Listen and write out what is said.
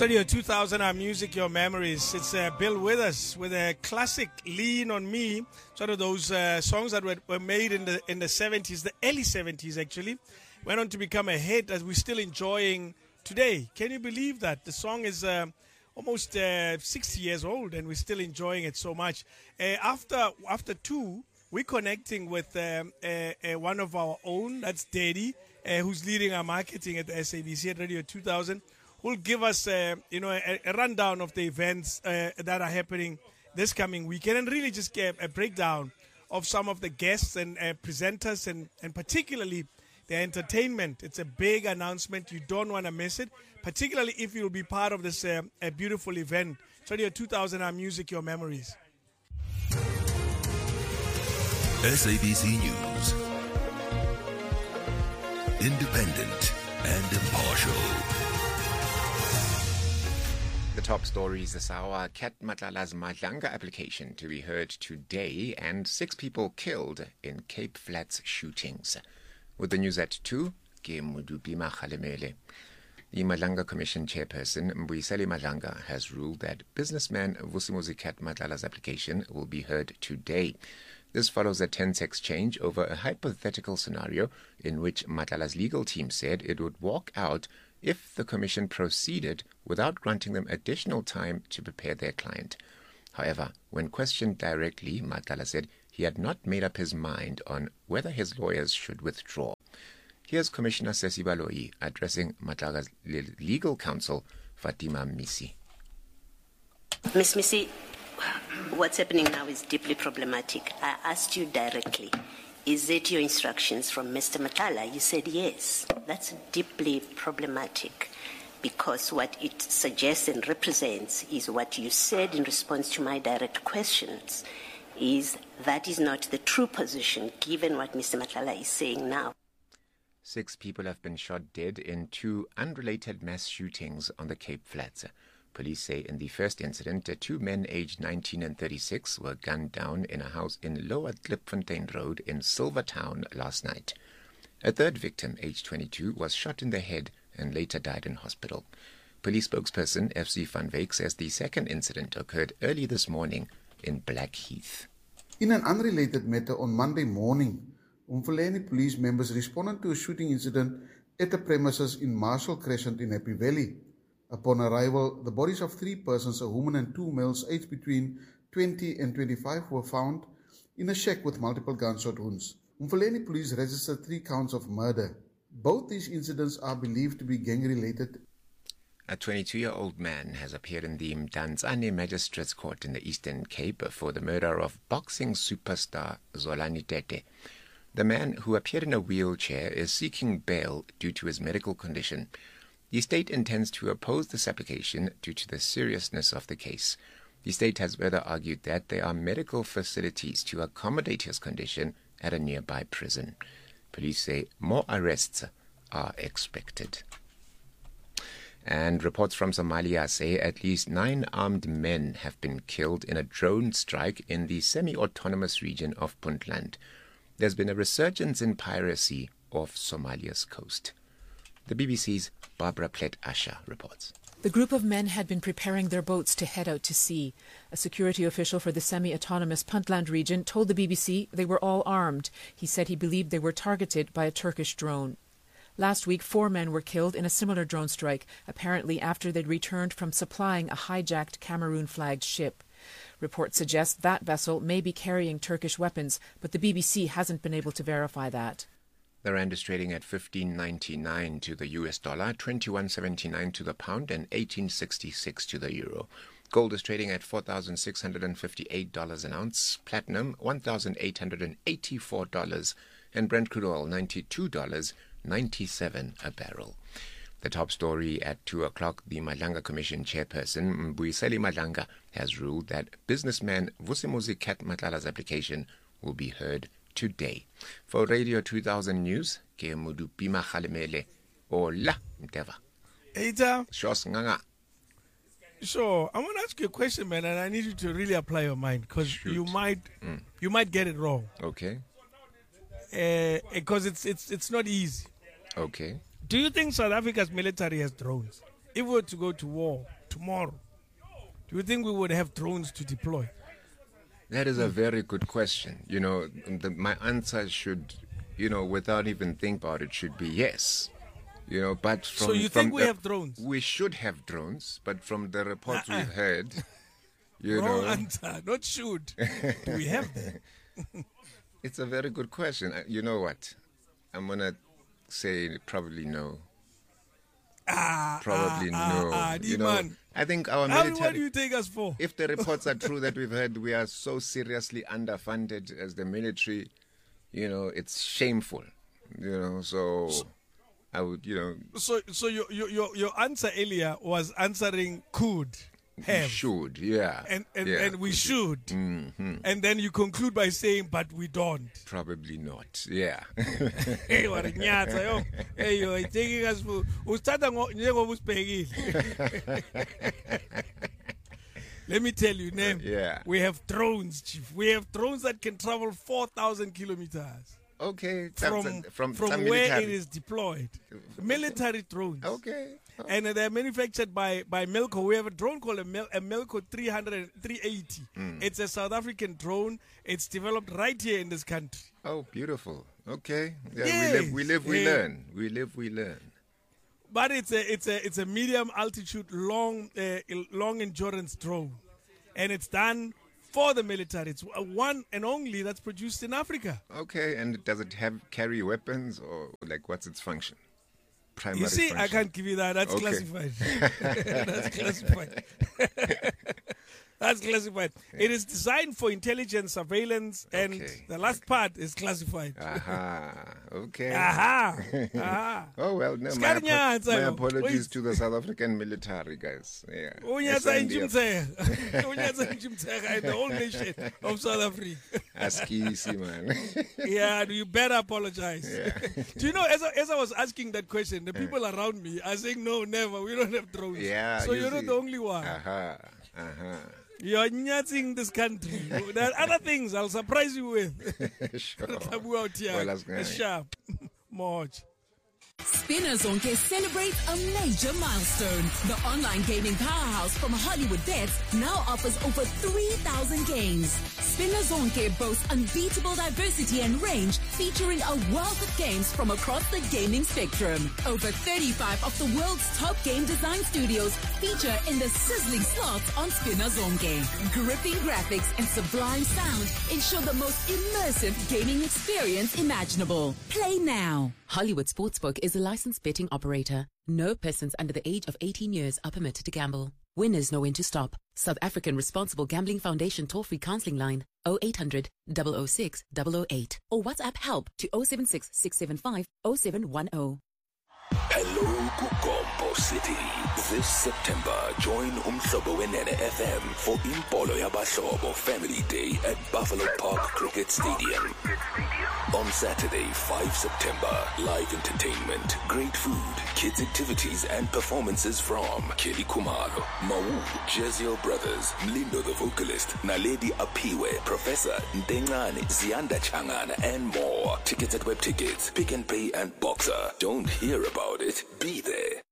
Radio 2000, our music, your memories. It's Bill Withers with a classic Lean on Me. Sort of those songs that were made in the 70s, the early 70s actually, went on to become a hit as we're still enjoying today. Can you believe that? The song is almost 60 years old and we're still enjoying it so much. After two, we're connecting with one of our own, that's Daddy, who's leading our marketing at the SABC at Radio 2000. Who'll give us, a rundown of the events that are happening this coming weekend and really just get a breakdown of some of the guests and presenters and particularly the entertainment. It's a big announcement. You don't want to miss it, particularly if you'll be part of this a beautiful event. Radio 2000, our music, your memories. SABC News. Independent and impartial. The top stories this hour: Cat Matlala's Madlanga application to be heard today, and 6 people killed in Cape Flats shootings. With the news at 2, ke Mudupima Khalemele. The Madlanga Commission chairperson, Mbuyiseli Madlanga, has ruled that businessman Vusimuzi Cat Matlala's application will be heard today. This follows a tense exchange over a hypothetical scenario in which Matlala's legal team said it would walk out if the commission proceeded without granting them additional time to prepare their client. However, when questioned directly, Matlala said he had not made up his mind on whether his lawyers should withdraw. Here's Commissioner Sesi Baloyi addressing Matlala's legal counsel, Fatima Misi. Miss Misi, what's happening now is deeply problematic. I asked you directly, is it your instructions from Mr. Matlala? You said yes. That's deeply problematic because what it suggests and represents is what you said in response to my direct questions, is that is not the true position given what Mr. Matlala is saying now. 6 people have been shot dead in 2 unrelated mass shootings on the Cape Flats. Police say in the first incident, 2 men aged 19 and 36 were gunned down in a house in Lower Klipfontein Road in Silvertown last night. A third victim, aged 22, was shot in the head and later died in hospital. Police spokesperson FC Van Wyk says the second incident occurred early this morning in Blackheath. In an unrelated matter, on Monday morning, Umfuleni police members responded to a shooting incident at the premises in Marshall Crescent in Happy Valley. Upon arrival, the bodies of 3 persons, a woman and 2 males aged between 20 and 25, were found in a shack with multiple gunshot wounds. Umfuleni police registered 3 counts of murder. Both these incidents are believed to be gang-related. A 22-year-old man has appeared in the Mdantsane Magistrates Court in the Eastern Cape for the murder of boxing superstar Zolani Tete. The man, who appeared in a wheelchair, is seeking bail due to his medical condition. The state intends to oppose this application due to the seriousness of the case. The state has further argued that there are medical facilities to accommodate his condition at a nearby prison. Police say more arrests are expected. And reports from Somalia say at least 9 armed men have been killed in a drone strike in the semi-autonomous region of Puntland. There's been a resurgence in piracy off Somalia's coast. The BBC's Barbara Plett-Asher reports. The group of men had been preparing their boats to head out to sea. A security official for the semi-autonomous Puntland region told the BBC they were all armed. He said he believed they were targeted by a Turkish drone. Last week, 4 men were killed in a similar drone strike, apparently after they'd returned from supplying a hijacked Cameroon-flagged ship. Reports suggest that vessel may be carrying Turkish weapons, but the BBC hasn't been able to verify that. The rand is trading at 15.99 to the US dollar, 21.79 to the pound, and 18.66 to the euro. Gold is trading at $4,658 an ounce, platinum $1,884, and Brent crude oil $92.97 a barrel. The top story at 2 o'clock, the Madlanga Commission chairperson, Mbuyiseli Madlanga, has ruled that businessman Vusimuzi Cat Matlala's application will be heard today. For Radio 2000 News, ke Mudupima Khalemele, Ola Mteva. Eita. Shos Nganga. So, I want to ask you a question, man, and I need you to really apply your mind, because you might get it wrong. Okay. Because it's not easy. Okay. Do you think South Africa's military has drones? if we were to go to war tomorrow, do you think we would have drones to deploy? That is a very good question. You know, my answer should, you know, without even thinking about it, should be yes. You know, but from So you from think we have drones? We should have drones, but from the reports we've heard, Wrong answer, not should. Do we have them? It's a very good question. You know what? I'm gonna say probably no. Probably no. You know, man. I think our What military. do you take us for? If the reports are true that we've heard, we are so seriously underfunded as the military. You know, it's shameful. You know, so I would, you know, So your answer earlier was answering could have. should, yeah, And we should. Mm-hmm. And then you conclude by saying, but we don't. Probably not. Yeah. Hey, what a nyatsa, yo. Hey, you're taking us for. Njengoba usibhekile. Let me tell you, Name. Yeah. We have drones, Chief. We have drones that can travel 4,000 kilometers Okay. from some where military. it is deployed. Military drones. Okay. And they're manufactured by Melco. We have a drone called a Melco 380. It's a South African drone. It's developed right here in this country. Oh, beautiful. Okay. Yeah, Yes. we live, we Yeah. learn. We live, we learn. But it's a medium altitude, long endurance drone, and it's done for the military. It's one and only that's produced in Africa. Okay. And does it carry weapons, or like what's its function? Primary You see, function. I can't give you that. That's Okay. classified. That's classified. That's classified. It is designed for intelligence, surveillance, and Okay. the last part is classified. Aha. Okay. Aha. Aha. Oh well, no, my Skarinyatsa, yo. apologies Wait. to the South African military guys. Yeah. Unyatsa SANDF. inchimtsega. Unyatsa inchimtsega in the whole nation of South Africa. Askisi, man. Yeah, you better apologize. Do you know, as I was asking that question, the people around me are saying, no, never, we don't have drones. Yeah. So you you're not see. the only one. Aha. Aha. You're nyatzing this country. There are other things I'll surprise you with. Sure. Tabu out here. Well, that's nice. Sharp. Much. Spinner Zonke celebrates a major milestone. The online gaming powerhouse from Hollywood Bets now offers over 3,000 games. Spinner Zonke boasts unbeatable diversity and range, featuring a wealth of games from across the gaming spectrum. Over 35 of the world's top game design studios feature in the sizzling slots on Spinner Zonke. Gripping graphics and sublime sound ensure the most immersive gaming experience imaginable. Play now. Hollywood Sportsbook is a licensed betting operator. No persons under the age of 18 years are permitted to gamble. Winners know when to stop. South African Responsible Gambling Foundation toll-free counseling line 0800 006 008 or WhatsApp help to 076 675 0710. Hello Gugombo City. This September, join Umhlobo Wenene FM for Impolo Yabahlobo Family Day at Buffalo Park Cricket Stadium. On Saturday, 5 September, live entertainment, great food, kids activities and performances from Kelly Kumalo, Mau, Jeziel Brothers, Mlindo the vocalist, Naledi Apiwe, Professor Ndengane, Zianda Changana and more. Tickets at Web Tickets, Pick and Pay and Boxer. Don't hear about it, be there.